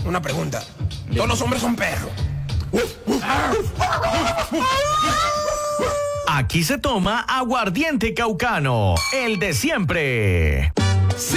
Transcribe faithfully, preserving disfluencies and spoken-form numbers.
Una pregunta. ¿Todos los hombres son perros? Aquí se toma aguardiente caucano, el de siempre.